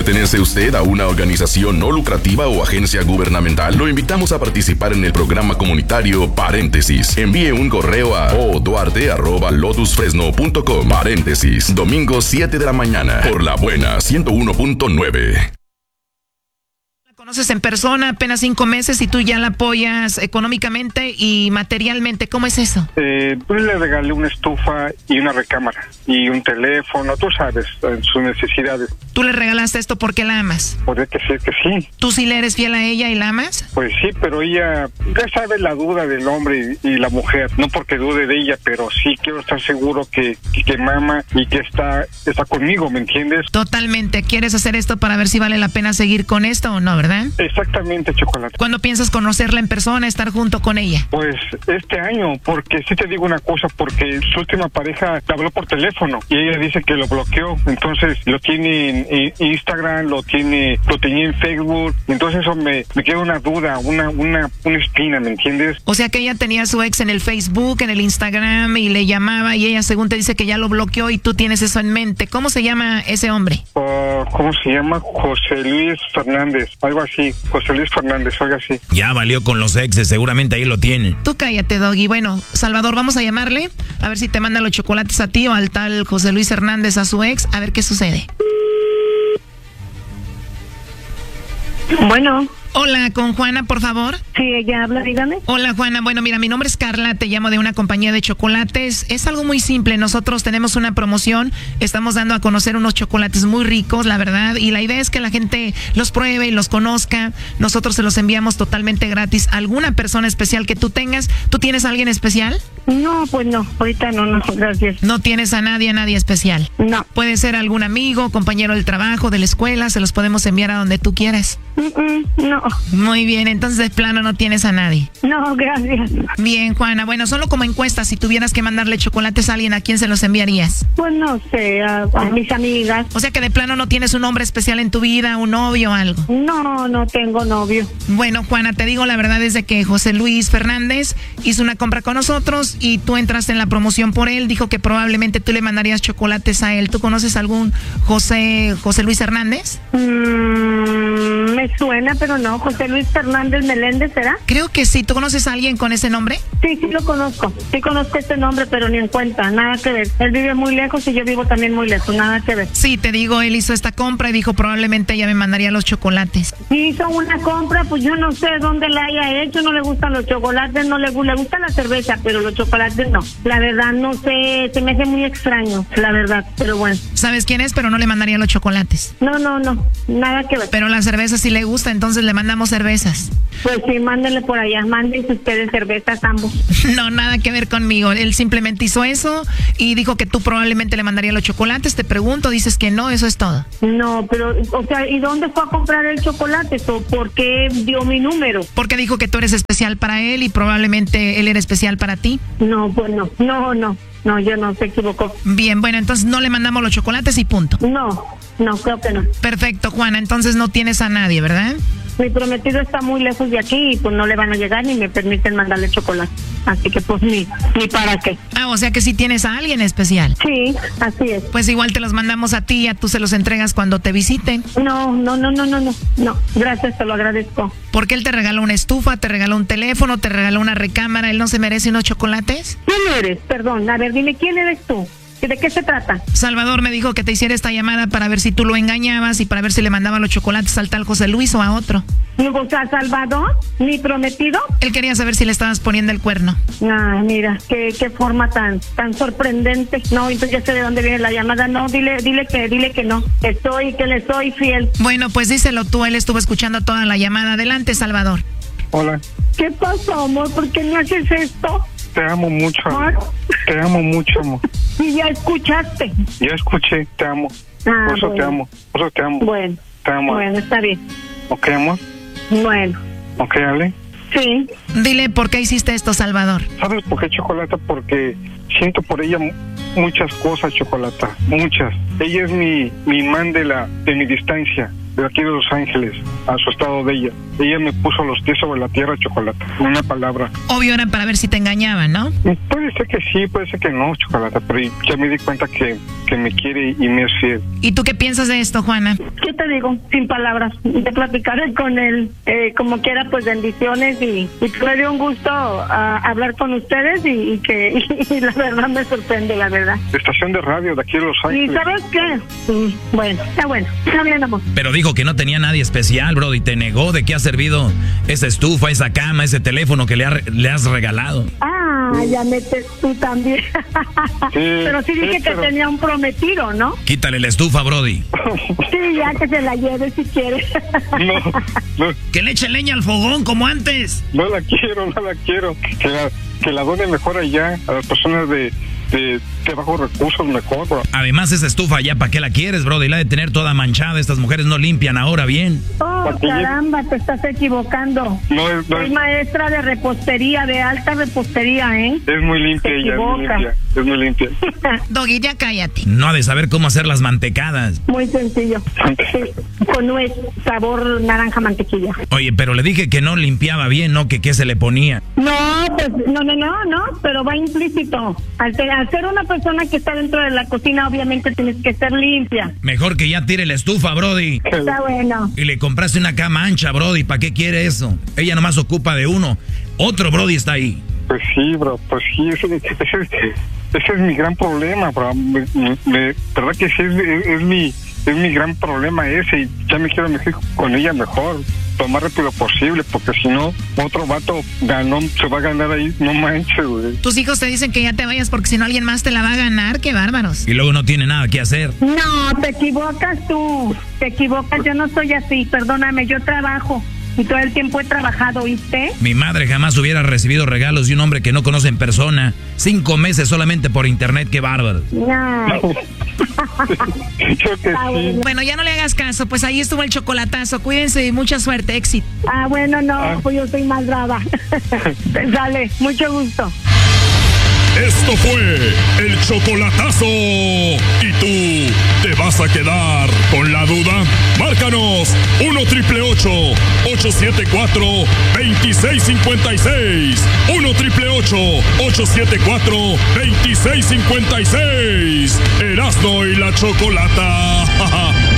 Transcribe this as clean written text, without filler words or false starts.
¿Pertenece usted a una organización no lucrativa o agencia gubernamental? Lo invitamos a participar en el programa comunitario Paréntesis. Envíe un correo a oduarte@lotusfresno.com. Paréntesis, domingo 7 de la mañana, por La Buena 101.9. Conoces en persona, apenas 5 meses y tú ya la apoyas económicamente y materialmente. ¿Cómo es eso? Pues le regalé una estufa y una recámara y un teléfono, tú sabes, sus necesidades. ¿Tú le regalaste esto porque la amas? Podría decir que sí. ¿Tú sí le eres fiel a ella y la amas? Pues sí, pero ella ya sabe la duda del hombre y la mujer. No porque dude de ella, pero sí quiero estar seguro que me ama y que está conmigo, ¿me entiendes? Totalmente. ¿Quieres hacer esto para ver si vale la pena seguir con esto o no, verdad? Exactamente, Chocolate. ¿Cuándo piensas conocerla en persona, estar junto con ella? Pues este año, porque sí te digo una cosa, porque su última pareja le habló por teléfono y ella dice que lo bloqueó, entonces lo tiene en Instagram, lo tenía en Facebook, entonces eso me queda una duda, una espina, ¿me entiendes? O sea que ella tenía a su ex en el Facebook, en el Instagram y le llamaba y ella según te dice que ya lo bloqueó y tú tienes eso en mente. ¿Cómo se llama ese hombre? ¿Cómo se llama? José Luis Fernández, algo así, José Luis Fernández, algo así. Ya valió con los exes, seguramente ahí lo tienen. Tú cállate, Doggy. Bueno, Salvador, vamos a llamarle, a ver si te manda los chocolates a ti o al tal José Luis Hernández a su ex, a ver qué sucede. Bueno. Hola, con Juana, por favor. Sí, ella habla, dígame. Hola, Juana. Bueno, mira, mi nombre es Carla, te llamo de una compañía de chocolates. Es algo muy simple. Nosotros tenemos una promoción, estamos dando a conocer unos chocolates muy ricos, la verdad, y la idea es que la gente los pruebe y los conozca. Nosotros se los enviamos totalmente gratis. ¿Alguna persona especial que tú tengas? ¿Tú tienes a alguien especial? No, pues no, ahorita no, gracias. ¿No tienes a nadie especial? No. Puede ser algún amigo, compañero del trabajo, de la escuela, se los podemos enviar a donde tú quieras. No. Muy bien, entonces de plano no tienes a nadie. No, gracias. Bien, Juana, bueno, solo como encuesta, si tuvieras que mandarle chocolates a alguien, ¿a quién se los enviarías? Pues no sé, a mis amigas. O sea que de plano no tienes un hombre especial en tu vida, un novio o algo. No tengo novio. Bueno, Juana, te digo la verdad es de que José Luis Fernández hizo una compra con nosotros y tú entraste en la promoción por él, dijo que probablemente tú le mandarías chocolates a él. ¿Tú conoces algún José Luis Hernández? Me suena, pero no. José Luis Fernández Meléndez, ¿será? Creo que sí. ¿Tú conoces a alguien con ese nombre? Sí lo conozco. Sí conozco este nombre, pero ni en cuenta. Nada que ver. Él vive muy lejos y yo vivo también muy lejos. Nada que ver. Sí, te digo, él hizo esta compra y dijo probablemente ella me mandaría los chocolates. Hizo una compra, pues yo no sé dónde la haya hecho. No le gustan los chocolates, no le gusta la cerveza, pero los chocolates no. La verdad no sé, se me hace muy extraño, la verdad, pero bueno. ¿Sabes quién es? Pero no le mandaría los chocolates. No. Nada que ver. Pero la cerveza sí le gusta, entonces le mandamos cervezas. Pues sí, mándenle por allá, mándense ustedes cervezas ambos. No, nada que ver conmigo. Él simplemente hizo eso y dijo que tú probablemente le mandarías los chocolates. Te pregunto, dices que no, eso es todo. No, pero, o sea, ¿y dónde fue a comprar el chocolate? ¿O por qué dio mi número? Porque dijo que tú eres especial para él y probablemente él era especial para ti. No, pues no, yo no, se equivocó. Bien, bueno, entonces no le mandamos los chocolates y punto. No, creo que no. Perfecto, Juana, entonces no tienes a nadie, ¿verdad? Mi prometido está muy lejos de aquí y pues no le van a llegar ni me permiten mandarle chocolate. Así que pues ni para qué. Ah, o sea que sí tienes a alguien especial. Sí, así es. Pues igual te los mandamos a ti, a tú se los entregas cuando te visiten. No, gracias, te lo agradezco. Porque él te regaló una estufa, te regaló un teléfono, te regaló una recámara, ¿él no se merece unos chocolates? ¿Quién eres? Perdón, a ver, dime, ¿quién eres tú? ¿De qué se trata? Salvador me dijo que te hiciera esta llamada para ver si tú lo engañabas y para ver si le mandaba los chocolates al tal José Luis o a otro. O sea, Salvador, mi prometido. Él quería saber si le estabas poniendo el cuerno. Ay, mira, qué forma tan sorprendente. No, entonces ya sé de dónde viene la llamada. No, dile que no. Que le soy fiel. Bueno, pues díselo tú, él estuvo escuchando toda la llamada. Adelante, Salvador. Hola. ¿Qué pasó, amor? ¿Por qué me haces esto? Te amo mucho, amor. Te amo mucho, amor. Y ya escuchaste. Ya escuché, te amo. Por eso te amo. Bueno. Te amo. Bueno, está bien. ¿Ok, amor? Bueno. ¿Ok, Ale? Sí. Dile por qué hiciste esto, Salvador. ¿Sabes por qué, Chocolata? Porque siento por ella muchas cosas, Chocolata. Muchas. Ella es mi imán de mi distancia. de aquí de Los Ángeles, a su estado de ella. Ella me puso los pies sobre la tierra, Chocolata, una palabra. Obvio era para ver si te engañaban, ¿no? Puede ser que sí, puede ser que no, Chocolata, pero ya me di cuenta que me quiere y me es fiel. ¿Y tú qué piensas de esto, Juana? ¿Qué te digo? Sin palabras. Te platicaré con él, como quiera, pues bendiciones y me dio un gusto hablar con ustedes y la verdad me sorprende, la verdad. Estación de radio de aquí de Los Ángeles. ¿Y sabes qué? Bueno, está bien, amor. Pero dijo que no tenía nadie especial, bro, y te negó. ¿De qué ha servido esa estufa, esa cama, ese teléfono que le has regalado? Ya metes tú también. Pero sí dije que tenía un prometido, ¿no? Quítale la estufa, Brody. Sí, ya que se la lleve si quiere. No. Que le eche leña al fogón como antes. No la quiero. Que la done mejor allá a las personas de bajos recursos, mejor, bro. Además, esa estufa ya, ¿para qué la quieres, Brody? La de tener toda manchada. Estas mujeres no limpian ahora bien. Oh, caramba, te estás equivocando. No Soy maestra de repostería, de alta repostería, ¿eh? Es muy limpia ella, es muy limpia. Doggy, ya cállate. No ha de saber cómo hacer las mantecadas. Muy sencillo. Sí, con nuez, sabor naranja mantequilla. Oye, pero le dije que no limpiaba bien, ¿no? Que qué se le ponía. No, pues, no, pero va implícito. Al ser una persona que está dentro de la cocina, obviamente tienes que ser limpia. Mejor que ya tire la estufa, Brody. Está bueno. Y le compraste una cama ancha, Brody. ¿Para qué quiere eso? Ella nomás ocupa de uno. Otro Brody está ahí. Pues sí, bro, ese es mi gran problema, bro. Verdad que sí, es mi gran problema ese, y ya me quiero meter con ella mejor, lo más rápido posible, porque si no, otro vato se va a ganar ahí, no manches, güey. Tus hijos te dicen que ya te vayas porque si no alguien más te la va a ganar, qué bárbaros. Y luego no tiene nada que hacer. No, te equivocas tú, yo no soy así, perdóname, yo trabajo. Y todo el tiempo he trabajado, ¿viste? Mi madre jamás hubiera recibido regalos de un hombre que no conoce en persona. 5 meses solamente por internet, qué bárbaro. No. Yo que sí. Bueno, ya no le hagas caso, pues ahí estuvo el chocolatazo. Cuídense y mucha suerte, éxito. Bueno, no, pues yo soy más brava. Dale, mucho gusto. Esto fue el chocolatazo. ¿Y tú te vas a quedar con la duda? Márcanos 1-888-874-2656. 1-888-874-2656. Erasmo y la Chocolata.